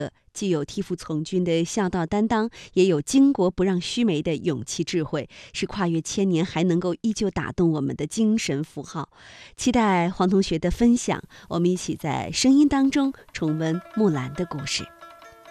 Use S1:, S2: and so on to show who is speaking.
S1: 既有替父从军的孝道担当，也有巾帼不让须眉的勇气智慧，是跨越千年还能够依旧打动我们的精神符号。期待黄同学的分享，我们一起在声音当中重温木兰的故事。